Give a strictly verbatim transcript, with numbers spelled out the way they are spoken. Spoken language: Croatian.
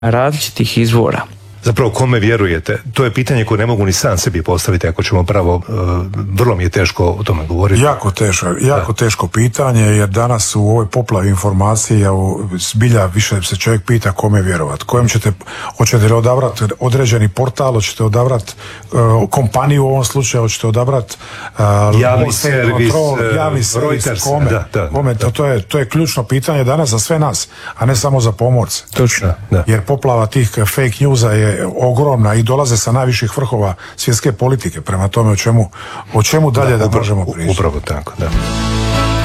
različitih izvora. Zapravo, kome vjerujete? To je pitanje koje ne mogu ni sam sebi postaviti, ako ćemo pravo, vrlo mi je teško o tome govoriti. Jako teško, jako teško pitanje, jer danas u ovoj poplavi informacija zbilja više se čovjek pita kome vjerovati. Kojem ćete, hoćete li odabrati određeni portal, hoćete odabrati uh, kompaniju u ovom slučaju, hoćete odabrati uh, javni servis, control, javni servis, Reuters, kome, da, da, kome da. To, je, to je ključno pitanje danas za sve nas, a ne samo za pomorce. Točno. Da. Jer poplava tih fake newsa je ogromna i dolaze sa najviših vrhova svjetske politike. Prema tome o čemu, o čemu dalje da, da možemo pričati. Upravo tako, da.